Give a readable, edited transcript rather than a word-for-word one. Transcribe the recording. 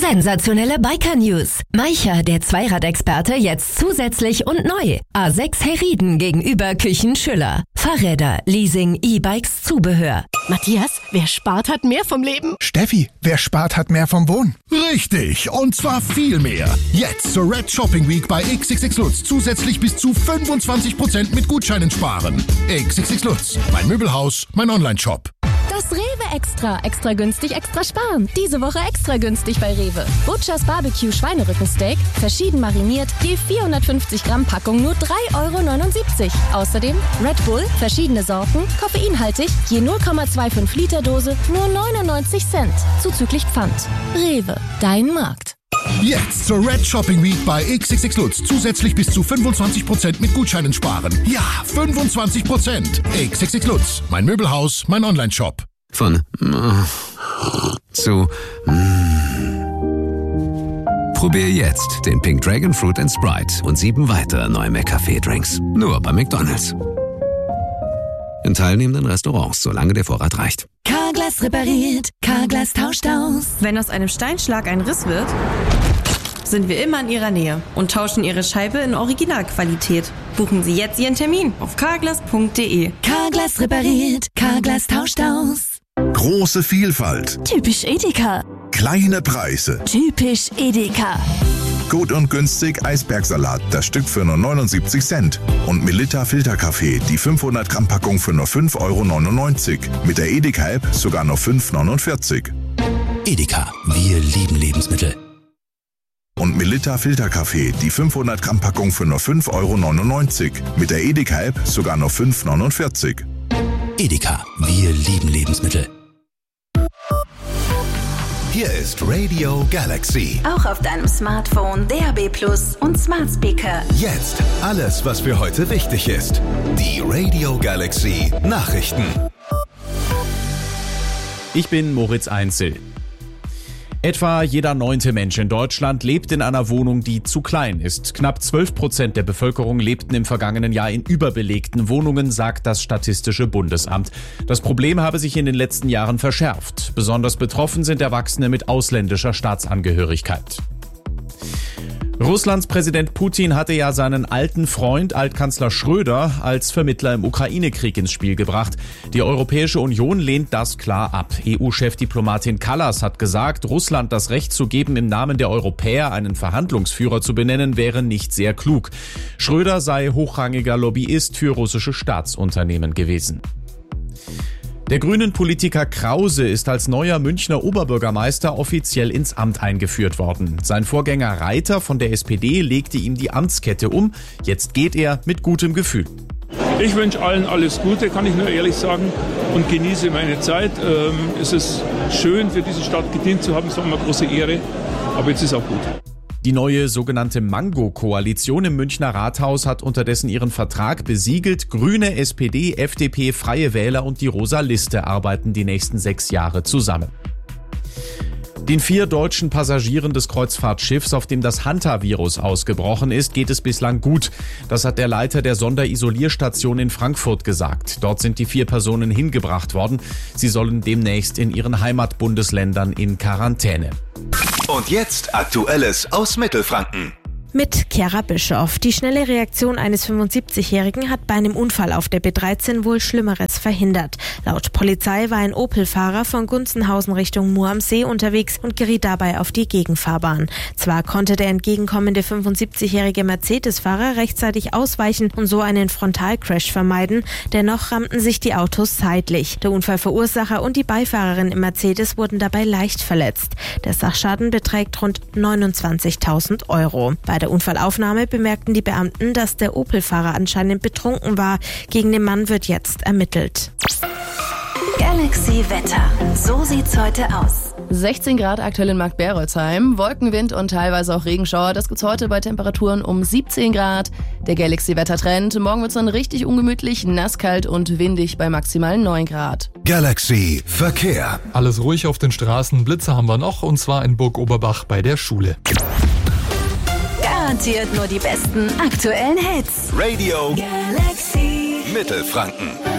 Sensationelle Biker-News. Maicher, der Zweiradexperte, jetzt zusätzlich und neu. A6 Herrieden gegenüber Küchen-Schüller. Fahrräder, Leasing, E-Bikes, Zubehör. Matthias, wer spart, hat mehr vom Leben. Steffi, wer spart, hat mehr vom Wohnen. Richtig, und zwar viel mehr. Jetzt zur Red Shopping Week bei XXX Lutz zusätzlich bis zu 25% mit Gutscheinen sparen. XXX Lutz, mein Möbelhaus, mein Online-Shop. Das Rewe Extra. Extra günstig, extra sparen. Diese Woche extra günstig bei Rewe. Butchers Barbecue Schweinerückensteak, verschieden mariniert, je 450 Gramm Packung nur 3,79 €. Außerdem Red Bull, verschiedene Sorten, koffeinhaltig, je 0,25 Liter Dose, nur 99 Cent. Zuzüglich Pfand. Rewe, dein Markt. Jetzt zur Red Shopping Week bei XXX Lutz zusätzlich bis zu 25% mit Gutscheinen sparen. Ja, 25%. XXX Lutz, mein Möbelhaus, mein Online-Shop. Von zu Probier jetzt den Pink Dragon Fruit & Sprite und 7 weitere neue McCafé-Drinks. Nur bei McDonald's. In teilnehmenden Restaurants, solange der Vorrat reicht. Carglass repariert, Carglass tauscht aus. Wenn aus einem Steinschlag ein Riss wird, sind wir immer in Ihrer Nähe und tauschen Ihre Scheibe in Originalqualität. Buchen Sie jetzt Ihren Termin auf carglass.de. Carglass repariert, Carglass tauscht aus. Große Vielfalt. Typisch Edeka. Kleine Preise. Typisch Edeka. Gut und günstig Eisbergsalat, das Stück für nur 79 Cent. Und Melitta Filterkaffee, die 500 Gramm Packung für nur 5,99 €. Mit der Edeka-App sogar nur 5,49 €. Edeka, wir lieben Lebensmittel. Und Melitta Filterkaffee, die 500 Gramm Packung für nur 5,99 €. Mit der Edeka-App sogar nur 5,49 €. Edeka, wir lieben Lebensmittel. Hier ist Radio Galaxy. Auch auf deinem Smartphone, DAB+ und Smart Speaker. Jetzt alles, was für heute wichtig ist. Die Radio Galaxy Nachrichten. Ich bin Moritz Einzel. Etwa jeder 9. Mensch in Deutschland lebt in einer Wohnung, die zu klein ist. Knapp 12% der Bevölkerung lebten im vergangenen Jahr in überbelegten Wohnungen, sagt das Statistische Bundesamt. Das Problem habe sich in den letzten Jahren verschärft. Besonders betroffen sind Erwachsene mit ausländischer Staatsangehörigkeit. Russlands Präsident Putin hatte ja seinen alten Freund, Altkanzler Schröder, als Vermittler im Ukraine-Krieg ins Spiel gebracht. Die Europäische Union lehnt das klar ab. EU-Chefdiplomatin Kallas hat gesagt, Russland das Recht zu geben, im Namen der Europäer einen Verhandlungsführer zu benennen, wäre nicht sehr klug. Schröder sei hochrangiger Lobbyist für russische Staatsunternehmen gewesen. Der Grünen-Politiker Krause ist als neuer Münchner Oberbürgermeister offiziell ins Amt eingeführt worden. Sein Vorgänger Reiter von der SPD legte ihm die Amtskette um. Jetzt geht er mit gutem Gefühl. Ich wünsche allen alles Gute, kann ich nur ehrlich sagen, und genieße meine Zeit. Es ist schön, für diese Stadt gedient zu haben, es war eine große Ehre, aber jetzt ist auch gut. Die neue sogenannte Mango-Koalition im Münchner Rathaus hat unterdessen ihren Vertrag besiegelt. Grüne, SPD, FDP, Freie Wähler und die Rosa Liste arbeiten die nächsten 6 Jahre zusammen. Den 4 deutschen Passagieren des Kreuzfahrtschiffs, auf dem das Hantavirus ausgebrochen ist, geht es bislang gut. Das hat der Leiter der Sonderisolierstation in Frankfurt gesagt. Dort sind die 4 Personen hingebracht worden. Sie sollen demnächst in ihren Heimatbundesländern in Quarantäne. Und jetzt Aktuelles aus Mittelfranken. Mit Chiara Bischoff. Die schnelle Reaktion eines 75-Jährigen hat bei einem Unfall auf der B13 wohl Schlimmeres verhindert. Laut Polizei war ein Opel-Fahrer von Gunzenhausen Richtung Mur am See unterwegs und geriet dabei auf die Gegenfahrbahn. Zwar konnte der entgegenkommende 75-jährige Mercedes-Fahrer rechtzeitig ausweichen und so einen Frontalcrash vermeiden, dennoch rammten sich die Autos seitlich. Der Unfallverursacher und die Beifahrerin im Mercedes wurden dabei leicht verletzt. Der Sachschaden beträgt rund 29.000 €. Bei der Unfallaufnahme bemerkten die Beamten, dass der Opel-Fahrer anscheinend betrunken war. Gegen den Mann wird jetzt ermittelt. Galaxy Wetter. So sieht's heute aus. 16 Grad aktuell in Marktberolzheim, Wolkenwind und teilweise auch Regenschauer. Das gibt's heute bei Temperaturen um 17 Grad. Der Galaxy-Wettertrend. Morgen wird's dann richtig ungemütlich, nasskalt und windig bei maximal 9 Grad. Galaxy Verkehr. Alles ruhig auf den Straßen. Blitze haben wir noch, und zwar in Burg Oberbach bei der Schule. Garantiert nur die besten aktuellen Hits. Radio Galaxy Mittelfranken.